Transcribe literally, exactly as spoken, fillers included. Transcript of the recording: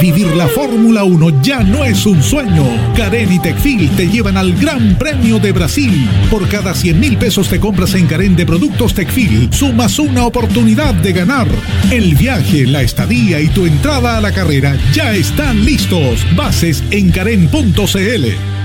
Vivir la Fórmula uno ya no es un sueño. Carén y Tecfil te llevan al Gran Premio de Brasil. Por cada cien mil pesos te compras en Carén de productos Tecfil, sumas una oportunidad de ganar. El viaje, la estadía y tu entrada a la carrera ya están listos. Bases en carén punto c l.